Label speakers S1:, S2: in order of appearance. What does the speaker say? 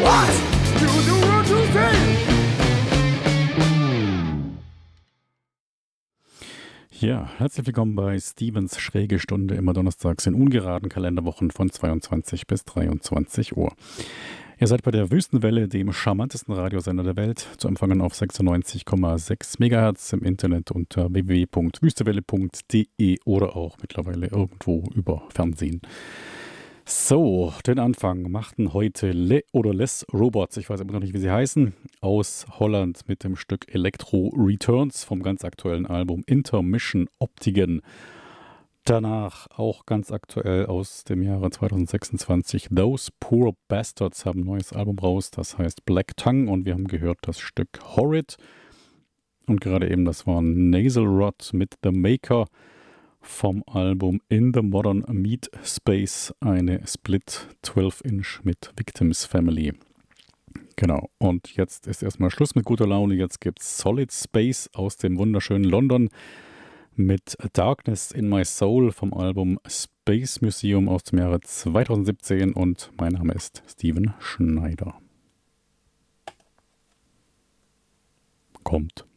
S1: What? You do what you say.
S2: Ja, herzlich willkommen bei Stevens Schräge Stunde, immer donnerstags in ungeraden Kalenderwochen von 22 bis 23 Uhr. Ihr seid bei der Wüstenwelle, dem charmantesten Radiosender der Welt, zu empfangen auf 96,6 MHz im Internet unter www.wüstewelle.de oder auch mittlerweile irgendwo über Fernsehen. So, den Anfang machten heute Le oder Les Robots, ich weiß immer noch nicht, wie sie heißen, aus Holland mit dem Stück Electro Returns vom ganz aktuellen Album Intermission Optigen. Danach auch ganz aktuell aus dem Jahre 2026, Those Poor Bastards haben ein neues Album raus, das heißt Black Tongue, und wir haben gehört das Stück Horrid. Und gerade eben, das war Nasal Rod mit The Maker vom Album In the Modern Meat Space, eine Split 12-Inch mit Victims Family. Genau, und jetzt ist erstmal Schluss mit guter Laune. Jetzt gibt's Solid Space aus dem wunderschönen London mit Darkness in My Soul vom Album Space Museum aus dem Jahre 2017, und mein Name ist Steven Schneider. Kommt.